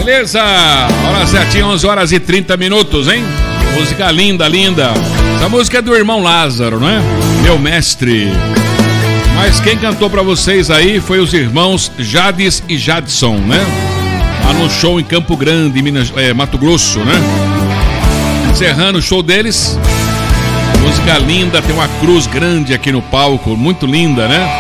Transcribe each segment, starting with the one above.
Beleza? Hora certinha, 11 horas e 30 minutos, hein? Música linda, linda. Essa música é do irmão Lázaro, não é? Meu mestre. Mas quem cantou pra vocês aí foi os irmãos Jades e Jadson, né? Lá no show em Campo Grande, Mato Grosso, né? Encerrando o show deles. Música linda, tem uma cruz grande aqui no palco, muito linda, né?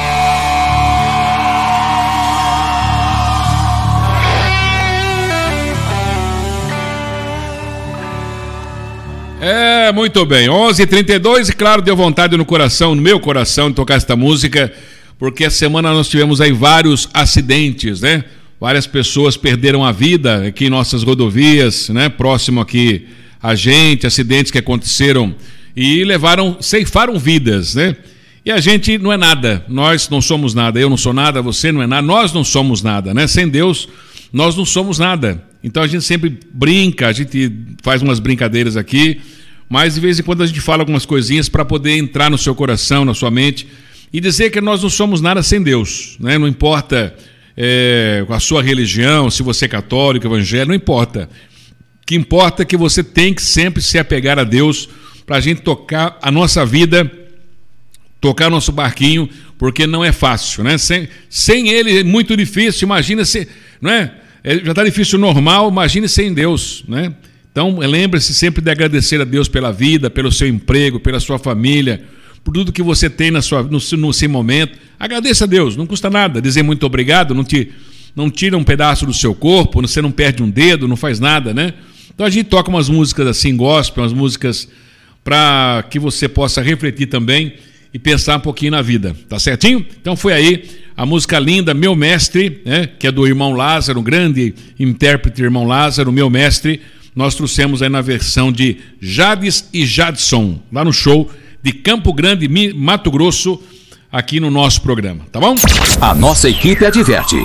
Muito bem, 11h32 e claro, deu vontade no coração, no meu coração, de tocar esta música, porque essa semana nós tivemos aí vários acidentes, né? Várias pessoas perderam a vida aqui em nossas rodovias, né? Próximo aqui a gente, acidentes que aconteceram e ceifaram vidas, né? E a gente não é nada, nós não somos nada, eu não sou nada, você não é nada, nós não somos nada, né? Sem Deus, nós não somos nada. Então a gente sempre brinca, a gente faz umas brincadeiras aqui, mas de vez em quando a gente fala algumas coisinhas para poder entrar no seu coração, na sua mente e dizer que nós não somos nada sem Deus, né? Não importa a sua religião, se você é católico, evangélico, não importa. O que importa é que você tem que sempre se apegar a Deus para a gente tocar a nossa vida, tocar nosso barquinho, porque não é fácil, né? Sem Ele é muito difícil, imagina se, não é? Já está difícil normal, imagine sem Deus, né? Então lembre-se sempre de agradecer a Deus pela vida, pelo seu emprego, pela sua família, por tudo que você tem no seu momento. Agradeça a Deus, não custa nada dizer muito obrigado, não tira um pedaço do seu corpo, você não perde um dedo, não faz nada, né? Então a gente toca umas músicas assim, gospel, umas músicas para que você possa refletir também e pensar um pouquinho na vida, tá certinho? Então foi aí a música linda, Meu Mestre, né? Que é do irmão Lázaro, um grande intérprete, irmão Lázaro, Meu Mestre. Nós trouxemos aí na versão de Jades e Jadson, lá no show de Campo Grande, Mato Grosso, aqui no nosso programa, tá bom? A nossa equipe adverte.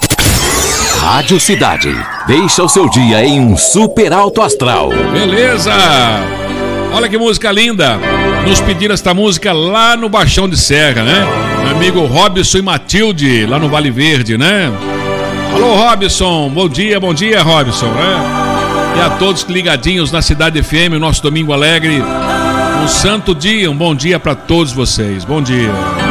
Rádio Cidade, deixa o seu dia em um super alto astral. Beleza! Olha que música linda! Nos pediram esta música lá no Baixão de Serra, né? Meu amigo Robson e Matilde, lá no Vale Verde, né? Alô, Robson, bom dia, Robson, né? E a todos ligadinhos na Cidade FM, o nosso Domingo Alegre. Um santo dia, um bom dia para todos vocês. Bom dia.